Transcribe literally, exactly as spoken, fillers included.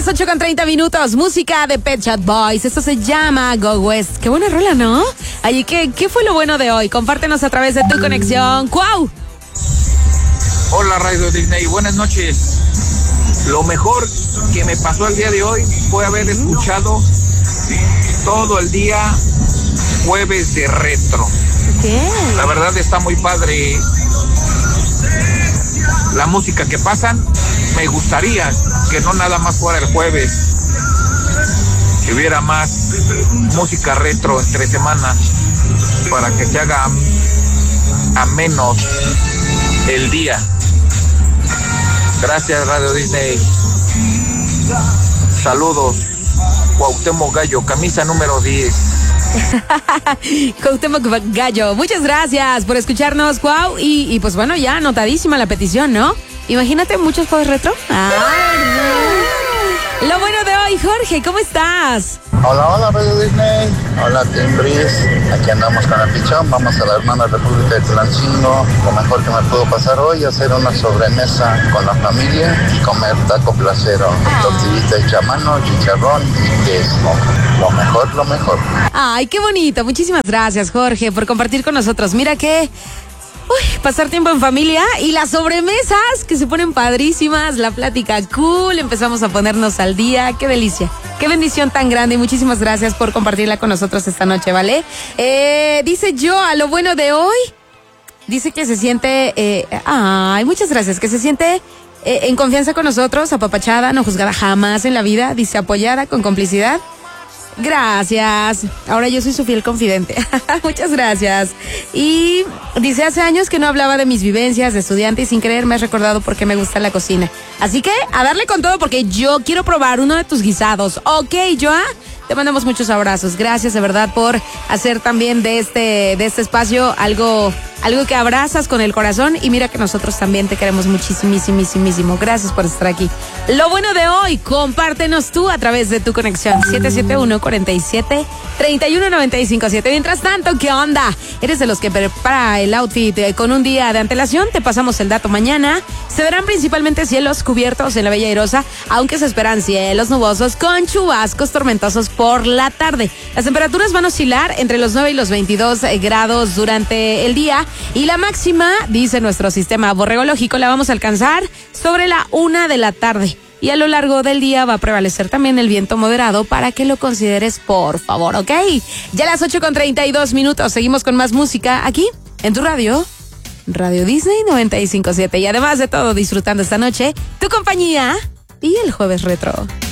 las ocho con treinta minutos, música de Pet Shop Boys. Esto se llama Go West. Qué buena rola, ¿no? Allí, ¿qué, ¿qué fue lo bueno de hoy? Compártenos a través de tu conexión. ¡Cuau! Hola, Radio Disney. Buenas noches. Lo mejor que me pasó el día de hoy fue haber escuchado todo el día jueves de retro. ¿Qué? La verdad está muy padre la música que pasan. Me gustaría que no nada más fuera el jueves, que hubiera más música retro entre semana para que se haga a menos el día. Gracias, Radio Disney. Saludos. Cuauhtémoc Gallo, camisa número diez. Cuauhtémoc Gallo, muchas gracias por escucharnos, Cuau. Y, y pues bueno, ya anotadísima la petición, ¿no? Imagínate muchos juegos retro. Ah, no. Lo bueno de hoy, Jorge, ¿cómo estás? Hola, hola, Radio Disney. Hola, Team Breeze. Aquí andamos con el pichón. Vamos a la hermana República de Tulancingo. Lo mejor que me pudo pasar hoy es hacer una sobremesa con la familia y comer taco placero. Ah. Tortillita hecha a mano, chicharrón y queso. Lo mejor, lo mejor. Ay, qué bonito. Muchísimas gracias, Jorge, por compartir con nosotros. Mira que... Uy, pasar tiempo en familia y las sobremesas que se ponen padrísimas, la plática cool, empezamos a ponernos al día, qué delicia, qué bendición tan grande y muchísimas gracias por compartirla con nosotros esta noche, ¿vale? Eh, dice yo, a lo bueno de hoy, dice que se siente, eh, ay, muchas gracias, que se siente eh, en confianza con nosotros, apapachada, no juzgada jamás en la vida, dice apoyada, con complicidad. Gracias. Ahora yo soy su fiel confidente. Muchas gracias. Y dice, hace años que no hablaba de mis vivencias de estudiante y sin querer me has recordado por qué me gusta la cocina. Así que a darle con todo porque yo quiero probar uno de tus guisados. Ok, Joa, te mandamos muchos abrazos. Gracias de verdad por hacer también de este, de este espacio algo, algo que abrazas con el corazón. Y mira que nosotros también te queremos muchísimísimísimo. Gracias por estar aquí. Lo bueno de hoy, compártenos tú a través de tu conexión. siete siete uno, cuatro siete, tres uno nueve cinco siete. Mientras tanto, ¿qué onda? ¿Eres de los que prepara el outfit eh, con un día de antelación? Te pasamos el dato mañana. Se verán principalmente cielos cubiertos en la Bella Airosa, aunque se esperan cielos nubosos con chubascos tormentosos por la tarde. Las temperaturas van a oscilar entre los nueve y los veintidós grados durante el día y la máxima, dice nuestro sistema borregológico, la vamos a alcanzar sobre la una de la tarde. Y a lo largo del día va a prevalecer también el viento moderado para que lo consideres, por favor, ¿ok? Ya a las ocho con treinta y dos minutos, seguimos con más música aquí, en tu radio, Radio Disney noventa y cinco punto siete. Y además de todo, disfrutando esta noche, tu compañía y el jueves retro.